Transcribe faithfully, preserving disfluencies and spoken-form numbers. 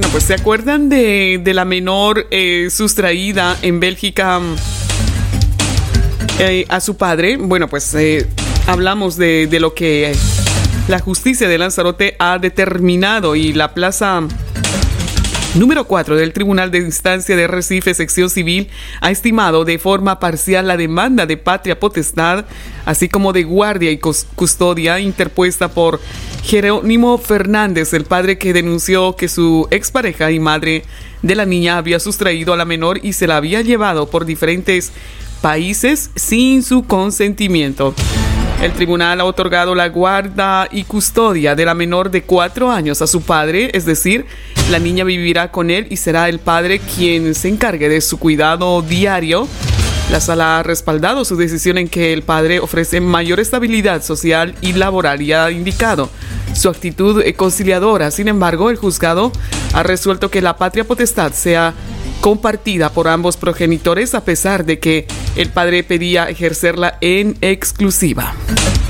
pues ¿se acuerdan de, de la menor eh, sustraída en Bélgica eh, a su padre? Bueno, pues eh, hablamos de, de lo que la justicia de Lanzarote ha determinado, y la plaza número cuatro del Tribunal de Instancia de Recife, sección civil, ha estimado de forma parcial la demanda de patria potestad, así como de guardia y custodia interpuesta por Jerónimo Fernández, el padre que denunció que su expareja y madre de la niña había sustraído a la menor y se la había llevado por diferentes países sin su consentimiento. El tribunal ha otorgado la guarda y custodia de la menor de cuatro años a su padre, es decir, la niña vivirá con él y será el padre quien se encargue de su cuidado diario. La sala ha respaldado su decisión en que el padre ofrece mayor estabilidad social y laboral y ha indicado su actitud conciliadora. Sin embargo, el juzgado ha resuelto que la patria potestad sea compartida por ambos progenitores, a pesar de que el padre pedía ejercerla en exclusiva.